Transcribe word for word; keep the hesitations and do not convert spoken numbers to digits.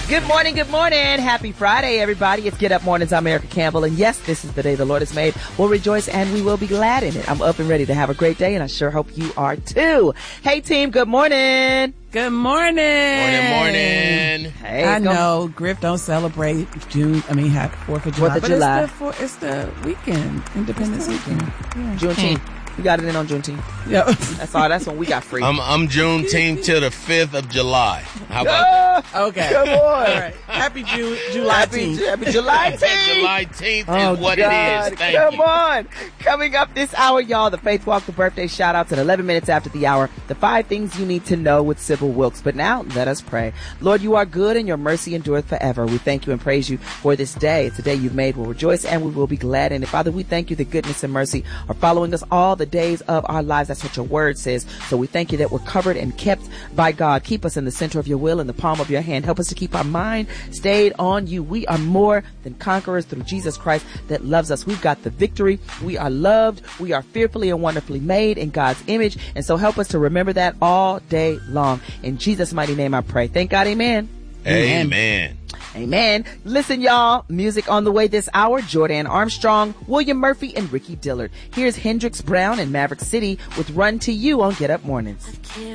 Good morning, good morning. Happy Friday, everybody. It's Get Up Mornings. I'm Erica Campbell, and yes, this is the day the Lord has made. We'll rejoice and we will be glad in it. I'm up and ready to have a great day, and I sure hope you are too. Hey, team, good morning. Good morning. Morning, morning. Hey, I go- know Griff don't celebrate June, I mean, happy fourth of July. fourth of but July. It's the, for, it's the weekend, Independence weekend. Yeah. Juneteenth. We got it in on Juneteenth. Yeah. That's all. That's when we got free. I'm I'm Juneteenth till the fifth of July. How about Ah, Okay. Come on. All right. Happy Ju- July Happy, tenth. happy July that? tenth. July tenth Oh, is what God. it is. Thank Come you. on. Coming up this hour, y'all, the Faith Walk, the birthday shout outs at eleven minutes after the hour. The five things you need to know with Sybil Wilkes. But now, let us pray. Lord, you are good and your mercy endureth forever. We thank you and praise you for this day. It's a day you've made. We'll rejoice and we will be glad in it. Father, we thank you that goodness and mercy are following us all the days of our lives. That's what your word says. So we thank you that we're covered and kept by God. Keep us in the center of your will, in the palm of your hand. Help us to keep our mind stayed on you. We are more than conquerors through Jesus Christ that loves us. We've got the victory. We are loved. We are fearfully and wonderfully made in God's image. And so help us to remember that all day long. In Jesus' mighty name I pray. Thank God. Amen. Amen. Amen. Listen, y'all. Music on the way this hour. Jordan Armstrong, William Murphy, and Ricky Dillard. Here's Hendrix Brown and Maverick City with Run to You on Get Up Mornings.